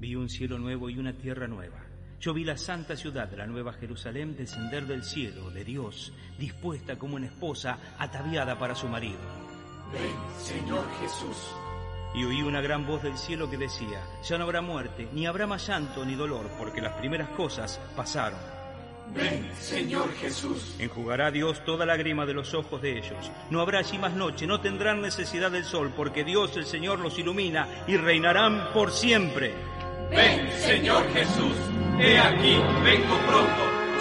Vi un cielo nuevo y una tierra nueva. Yo vi la santa ciudad, la nueva Jerusalén, descender del cielo, de Dios, dispuesta como una esposa ataviada para su marido. Ven, Señor Jesús. Y oí una gran voz del cielo que decía: ya no habrá muerte, ni habrá más llanto ni dolor, porque las primeras cosas pasaron. Ven, Señor Jesús. Enjugará Dios toda lágrima de los ojos de ellos. No habrá allí más noche, no tendrán necesidad del sol, porque Dios el Señor los ilumina y reinarán por siempre. Ven, Señor Jesús. He aquí, vengo pronto.